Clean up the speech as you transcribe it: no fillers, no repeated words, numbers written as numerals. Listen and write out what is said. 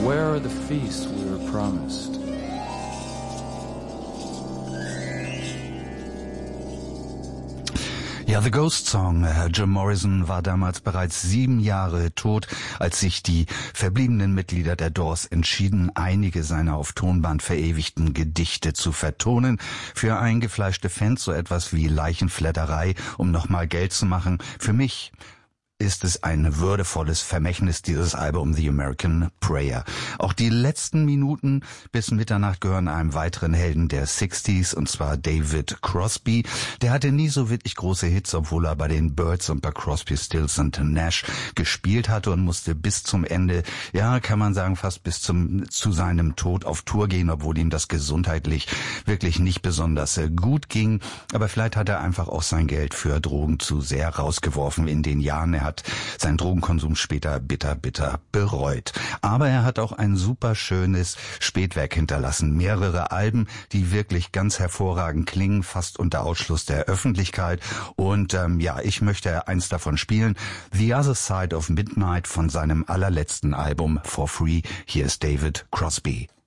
Where are the feasts we were promised? Ja, The Ghost Song. Jim Morrison war damals bereits 7 Jahre tot, als sich die verbliebenen Mitglieder der Doors entschieden, einige seiner auf Tonband verewigten Gedichte zu vertonen. Für eingefleischte Fans so etwas wie Leichenflatterei, um nochmal Geld zu machen. Für mich ist es ein würdevolles Vermächtnis, dieses Album The American Prayer. Auch die letzten Minuten bis Mitternacht gehören einem weiteren Helden der 60s, und zwar David Crosby. Der hatte nie so wirklich große Hits, obwohl er bei den Byrds und bei Crosby, Stills und Nash gespielt hatte und musste bis zum Ende, ja, kann man sagen, fast bis zu seinem Tod auf Tour gehen, obwohl ihm das gesundheitlich wirklich nicht besonders gut ging. Aber vielleicht hat er einfach auch sein Geld für Drogen zu sehr rausgeworfen in den Jahren. Er hat seinen Drogenkonsum später bitter bereut. Aber er hat auch ein super schönes Spätwerk hinterlassen. Mehrere Alben, die wirklich ganz hervorragend klingen, fast unter Ausschluss der Öffentlichkeit. Und ich möchte eins davon spielen. The Other Side of Midnight von seinem allerletzten Album For Free. Hier ist David Crosby.